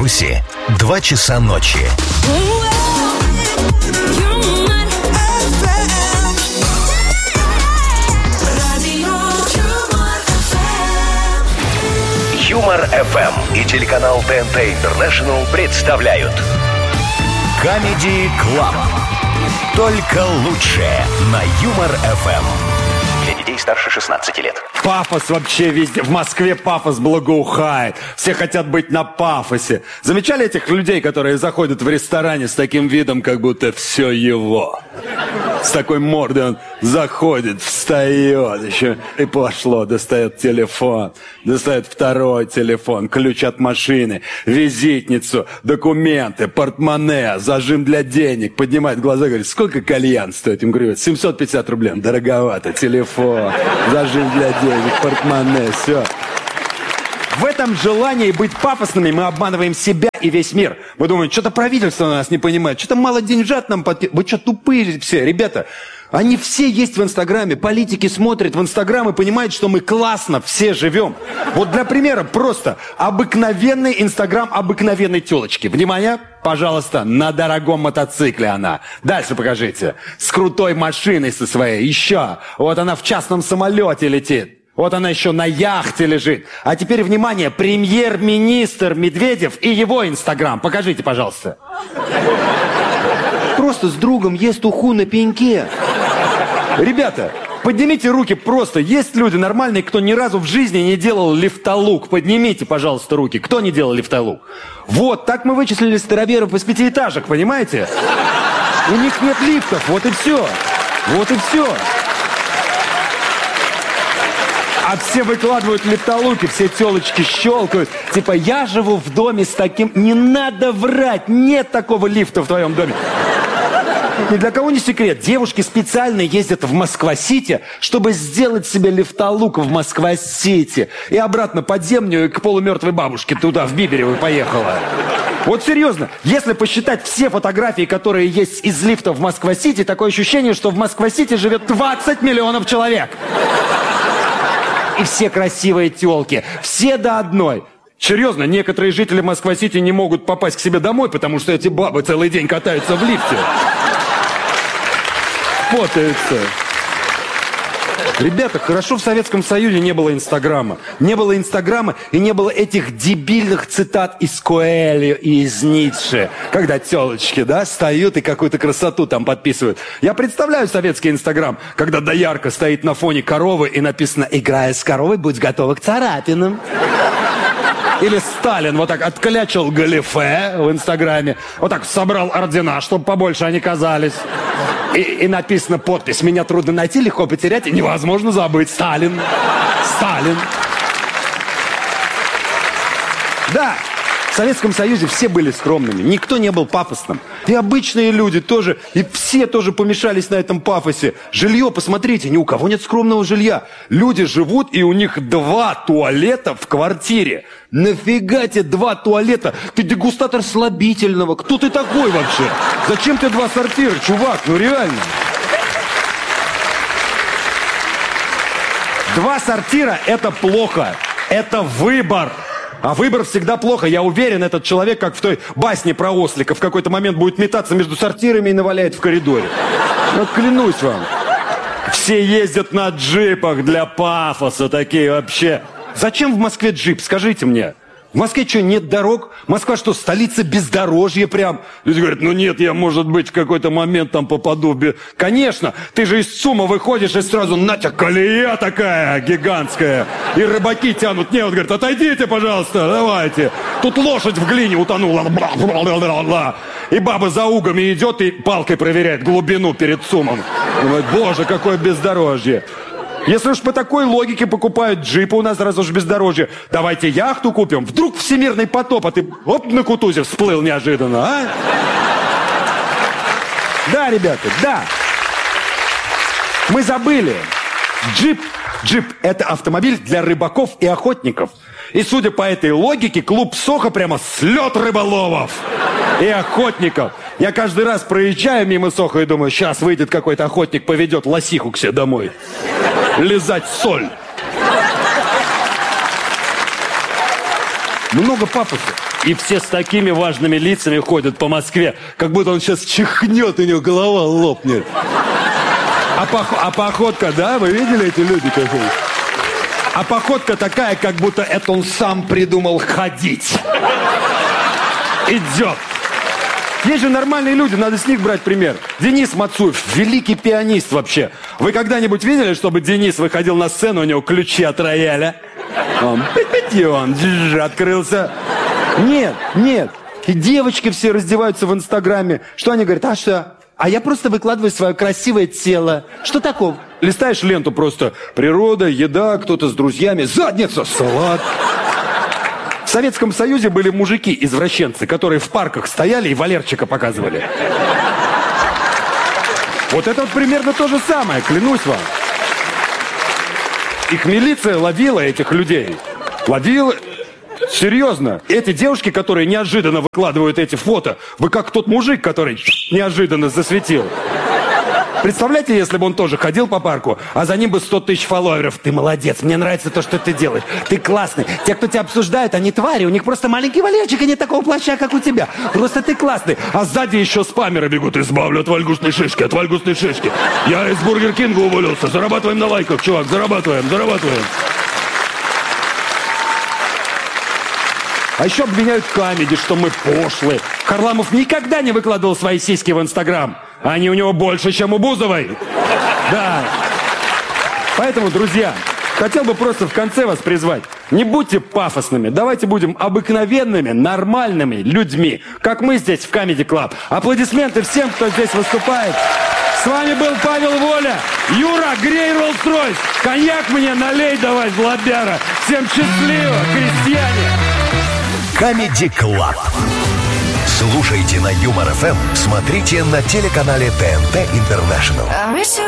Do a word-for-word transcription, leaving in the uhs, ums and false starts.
Беларуси два часа ночи. Юмор эф эм и телеканал тэ эн тэ International представляют Comedy Club. Только лучшее на Юмор эф эм. Для детей старше шестнадцати лет. Пафос вообще везде. В Москве пафос благоухает. Все хотят быть на пафосе. Замечали этих людей, которые заходят в ресторане с таким видом, как будто все его? С такой мордой он заходит, встает еще. И пошло, достает телефон. Достает второй телефон, ключ от машины, визитницу, документы, портмоне, зажим для денег. Поднимает глаза, говорит, сколько кальян стоит? Им говорю, семьсот пятьдесят рублей. Дороговато, телефон, зажим для денег, портмоне, все. В этом желании быть пафосными мы обманываем себя и весь мир. Мы думаем, что-то правительство нас не понимает, что-то мало деньжат нам подки... Вы что, тупые все, ребята? Они все есть в Инстаграме, политики смотрят в Инстаграм и понимают, что мы классно все живем. Вот для примера просто обыкновенный Инстаграм обыкновенной телочки. Внимание, пожалуйста, на дорогом мотоцикле она. Дальше покажите. С крутой машиной со своей. Еще. Вот она в частном самолете летит. Вот она еще на яхте лежит. А теперь, внимание, премьер-министр Медведев и его Инстаграм. Покажите, пожалуйста. Просто с другом ест уху на пеньке. Ребята, поднимите руки просто. Есть люди нормальные, кто ни разу в жизни не делал лифтолук. Поднимите, пожалуйста, руки. Кто не делал лифтолук? Вот, так мы вычислили староверов из пятиэтажек, понимаете? У них нет лифтов, вот и все. Вот и все. А все выкладывают лифтолуки, все телочки щелкают. Типа, я живу в доме с таким... Не надо врать, нет такого лифта в твоем доме. Ни для кого не секрет. Девушки специально ездят в Москва-Сити, чтобы сделать себе лифтолук в Москва-Сити. И обратно под землю к полумертвой бабушке туда, в Биберево, поехала. Вот серьезно, если посчитать все фотографии, которые есть из лифта в Москва-Сити, такое ощущение, что в Москва-Сити живет двадцать миллионов человек. И все красивые тёлки, все до одной. Серьезно, некоторые жители Москва-Сити не могут попасть к себе домой, потому что эти бабы целый день катаются в лифте. Потаются. Ребята, хорошо в Советском Союзе не было Инстаграма. Не было Инстаграма и не было этих дебильных цитат из Коэльо и из Ницше. Когда тёлочки, да, встают и какую-то красоту там подписывают. Я представляю советский Инстаграм, когда доярка стоит на фоне коровы и написано «Играя с коровой, будь готова к царапинам». Или Сталин вот так отклячил галифе в Инстаграме, вот так собрал ордена, чтобы побольше они казались. И, и написано подпись «Меня трудно найти, легко потерять и невозможно забыть. Сталин. Сталин». Да, в Советском Союзе все были скромными, никто не был пафосным. И обычные люди тоже, и все тоже помешались на этом пафосе. Жилье, посмотрите, ни у кого нет скромного жилья. Люди живут, и у них два туалета в квартире. Нафига тебе два туалета? Ты дегустатор слабительного. Кто ты такой вообще? Зачем тебе два сортира, чувак? Ну реально. Два сортира – это плохо. Это выбор. А выбор всегда плохо. Я уверен, этот человек, как в той басне про ослика, в какой-то момент будет метаться между сортирами и наваляет в коридоре. Вот клянусь вам. Все ездят на джипах для пафоса такие вообще. Зачем в Москве джип, скажите мне? В Москве что, нет дорог? Москва что, столица бездорожья прям? Люди говорят, ну нет, я, может быть, в какой-то момент там попаду в... Бе... Конечно, ты же из ЦУМа выходишь и сразу, на тебя, колея такая гигантская. И рыбаки тянут. Нет, говорят, отойдите, пожалуйста, давайте. Тут лошадь в глине утонула. И баба за угами идет и палкой проверяет глубину перед ЦУМом. Думает, боже, какое бездорожье. Если уж по такой логике покупают джипы у нас, раз уж бездорожье, давайте яхту купим. Вдруг всемирный потоп, а ты оп, на Кутузе всплыл неожиданно, а? Да, ребята, да. Мы забыли. Джип, джип – это автомобиль для рыбаков и охотников. И судя по этой логике, клуб Сохо прямо слет рыболовов и охотников. Я каждый раз проезжаю мимо Сохо и думаю, сейчас выйдет какой-то охотник, поведет лосиху к себе домой. Лизать соль. Много пафоса. И все с такими важными лицами ходят по Москве, как будто он сейчас чихнет, у него голова лопнет. А, пох... а походка, да, вы видели эти люди какие? А походка такая, как будто это он сам придумал ходить. Идет. Есть же нормальные люди, надо с них брать пример. Денис Мацуев, великий пианист вообще. Вы когда-нибудь видели, чтобы Денис выходил на сцену, у него ключи от рояля? Он, и он открылся. Нет, нет. И девочки все раздеваются в Инстаграме. Что они говорят? А что? А я просто выкладываю свое красивое тело. Что такого? Листаешь ленту просто. Природа, еда, кто-то с друзьями. Задница, салат. В Советском Союзе были мужики-извращенцы, которые в парках стояли и Валерчика показывали. Вот это вот примерно то же самое, клянусь вам. Их милиция ловила, этих людей. Ловила... Серьезно. Эти девушки, которые неожиданно выкладывают эти фото, вы как тот мужик, который неожиданно засветил. Представляете, если бы он тоже ходил по парку, а за ним бы сто тысяч фолловеров. Ты молодец, мне нравится то, что ты делаешь. Ты классный. Те, кто тебя обсуждают, они твари. У них просто маленький Валерчик, и нет такого плаща, как у тебя. Просто ты классный. А сзади еще спамеры бегут. Избавлю от вальгусной шишки, от вальгусной шишки. Я из Бургер Кинга уволился. Зарабатываем на лайках, чувак. Зарабатываем, зарабатываем. А еще обвиняют Камеди, что мы пошлые. Харламов никогда не выкладывал свои сиськи в Инстаграм. Они у него больше, чем у Бузовой. Да. Поэтому, друзья, хотел бы просто в конце вас призвать. Не будьте пафосными. Давайте будем обыкновенными, нормальными людьми. Как мы здесь в Comedy Club. Аплодисменты всем, кто здесь выступает. С вами был Павел Воля. Юра, грей Роллс-Ройс. Коньяк мне налей давай, злобяра. Всем счастливо, крестьяне. Comedy Club. Слушайте на Юмор эф эм, смотрите на телеканале тэ эн тэ International.